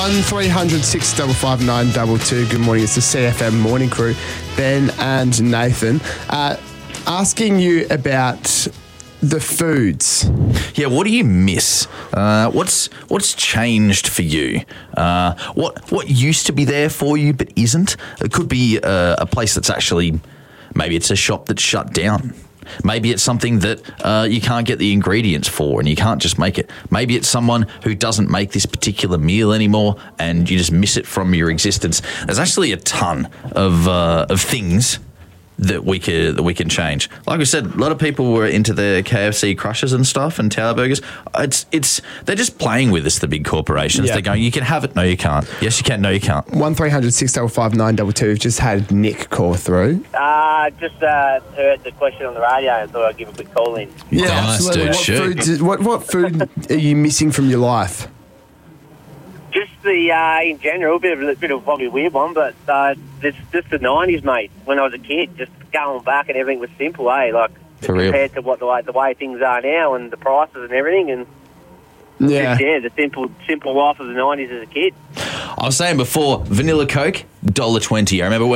1300 655 922. Good morning. It's the CFM Morning Crew. Ben and Nathan asking you about the foods. Yeah, what do you miss? What's changed for you? What used to be there for you but isn't? It could be a place that's actually, maybe it's a shop that's shut down. Maybe it's something that you can't get the ingredients for and you can't just make it. Maybe it's someone who doesn't make this particular meal anymore and you just miss it from your existence. There's actually a ton of things that we can change. Like I said, a lot of people were into the KFC crushes and stuff and Tower Burgers. They're just playing with us, the big corporations. Yeah. They're going, you can have it, no you can't. Yes you can, no you can't. 1300 655 922. We've just had Nick call through. Just heard the question on the radio and thought I'd give a quick call in. Yeah, Nice, absolutely. dude. What food are you missing from your life? Just in general, a bit of probably a weird one, but it's just the 90s, mate. When I was a kid, just going back and everything was simple, Like For real. compared to what the way things are now and the prices and everything, and Yeah. the simple life of the 90s as a kid. I was saying before, vanilla Coke, $1.20. I remember